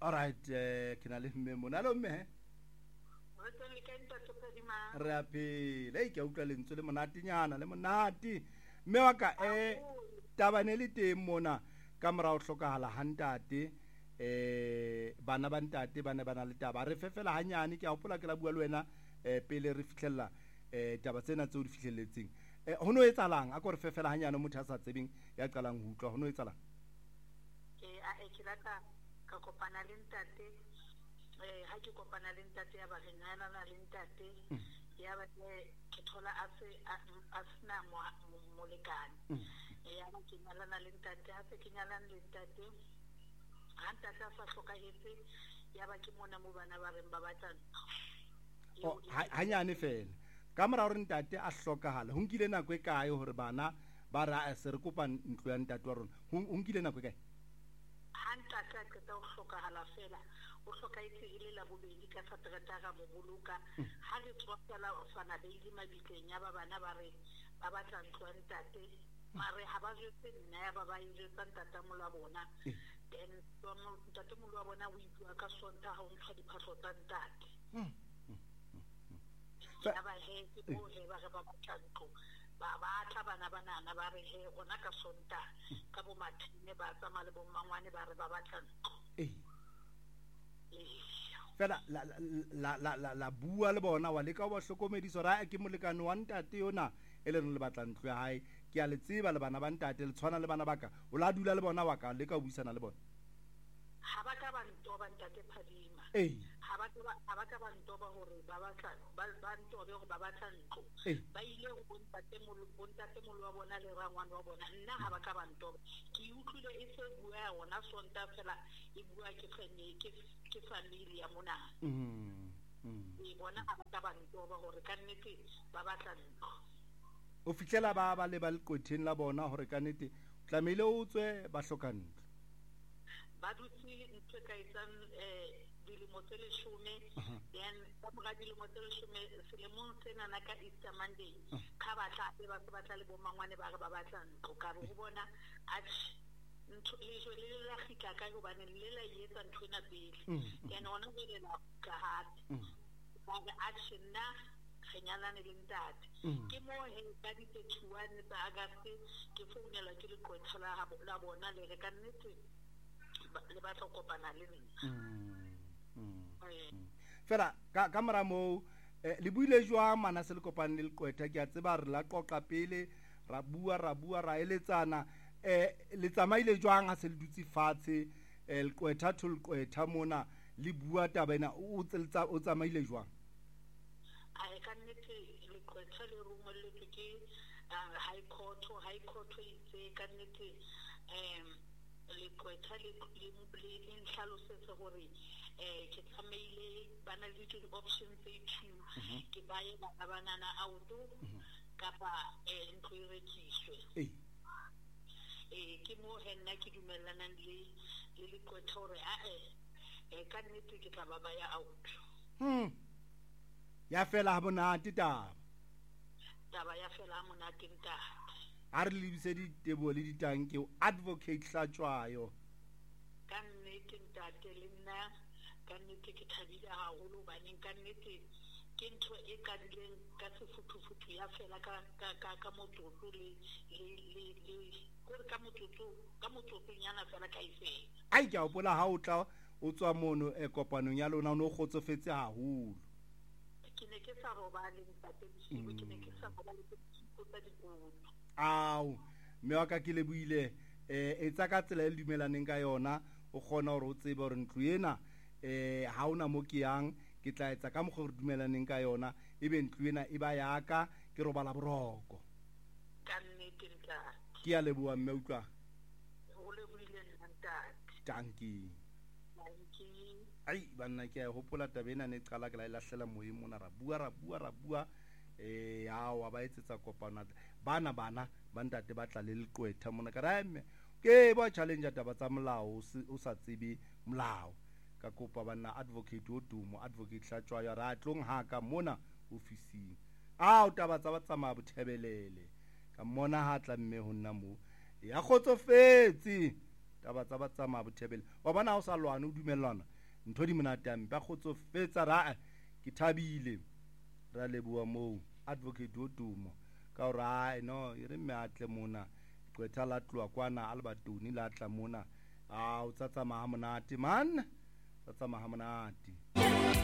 Alright, ke na le mme mona lo mme re a phela ke utlwa lentswe le monatenyana le monate mme wa ka tabane le teng mona ka mora o hlokahala ha ntate bana ba ntate ba ne ba na le taba re fefela hanyane ke a hopola ke la bua le wena pele re fihlella taba tsena tseo di fihlelletseng ho no etsalang a ko re fefela hanyane motho a sa tsebeng ya qalang ho utlwa ho no etsalang ke lata ka kopana le ntate ha ke kopana le ntate ya ba re nana le ntate ya ba ke thola a sena molekane ya ba ke nyalana le ntate ha se ke nyalana le ntate ha ntate a sa hlokahetse ya ba ke mona mo bana ba reng ba batlang hanyane fela ka mora hore ntate a hlokahala ho nkile nako e kae hore bana ba ra se re kopa ntlo ya ntate wa rona ho nkile nako e kae ha ntate a qeta ho hlokahala fela o hlokahetse e le la bobedi ka Sateretaga mo boloka ha le tswafela o fana le ile mabitleng ya ba bana ba re ba batla ntlo ya ntate mare ha ba jetse nna ya ba ba ile tsa ntatamolo wa bona then ntatamolo wa bona o ibua ka Sontaga ha o ntsha diphahlo tsa ntate ya ba he ke bo he ba re ba batla ntlo ba tla bana banana ba re he ona ka Sontaga ka bo mathine ba tsamaya le bo mangwane ba re ba batla ntlo fela la bua le bona wa leka wa hlokomediso ra ke molekane wa ntate yona e le reng le batla ntlo ya hae ke a le tseba le bana ba ntate le tshwana le bana baka o la dula le bona wa ka leka o buisana le bona ha ba ka ba ntoba ntate Phadima ha ba ka ba ntoba hore ba batla ba ntobe hore ba batla ntlo ba ile ho bontate molo wa bona le rangwane wa bona nna ha ba ka ba ntoba ke utlwile e se bua ona Sontaga fela e bua ke family ya mona e bona ha ba ka ba ntoba hore ka nnete ba batla ntlo o fitlela ba le ba leqwetheng la bona hore ka nnete tlamehile o tswe ba hloka ntlo ba dutse ntho ka etsang dilemo tse 10 then ka mora dilemo tse 10 selemong sena na ka Easter Monday ka batla ba se batla le bo mangwane ba re ba batla ntlo ka re ho bona ntho le la khika ka go bane le la yetsa ntho ena pele then ona go le la ka hati ba ga action na kgenyalane le ntate ke mo he ka di 31 tsa August ke founela ke le kwetla la bona le re ka nnete le batla kopana le fela ka mora mo le buile jwa mana se le kopane le leqwetha ke a tseba re la qoqa pele ra bua ra eletsana le tsamaile jwang ha se le dutse fatshe leqwetha to leqwetha mona le bua taba ena o tsamaile jwang a ka nnete leqwetha le romelletswe ke high court itse ka nnete leqwetha le nhlalosetse gore ke tsamaile bana le di-options tse 2 ke baye bana banana auto kapa ntlo e rekiswe ke mo he nna ke dumellanang le leqwetha gore ka nnete ke tla ba ya auto ya fela ha monate taba ya fela ha monate ntate a re lebise ditebo le ditanke o advocate Hlatshwayo ka nnete ntate le nna ka nnete ke thabile haholo baneng ka nnete ke ntho e kadileng ka sefuthufutu ya fela ka motlotlo le gore ka motlotlo nyana fela ka ifela ai ke a hopola ha o tla o tswa mono kopanong ya lona o no kgotsofetse haholo ke ne ke sa robale ntate bosibo ke ne ke sa robale ke tsa dikolo mme wa ka ke le buile etsa ka tsela e dumelaneng ka yona o kgona hore o tsebe hore ntlo ena ha ona mo ke yang ke tla etsa ka mokgwa re dumelaneng ka yona ebe ntlo ena e ba yaka ke robala boroko ka nnete ntate ke a leboa mme utlwa o le buile ntate tanki ai banna ke a hopola tabena ne qala ke la lahlela moyeng mona ra bua ya wa ba etsetsa kopana bana ba ntate ba tla le leqwetha mona ka rame ke ba challenge taba tsa molao o sa tsebe molao ka kopa bana advocate o tumo advocate Hlatshwayo ra tlong ha ka mona ofising taba tsa ba tsamaya bothebelele ka mona ha tla mme ho nna mo ya kgotsofetse taba tsa ba tsamaya bothebelele wa bana o sa lwana o dumellana ntho di monate ampe a kgotsofetsa ra ke thabile ra leboa moo advocate o tumo ka gore ai no e re meatle mona qwetha la tloa kwana Albertoni la tla mona o tsa tsamaya monate man tsa tsamaya monate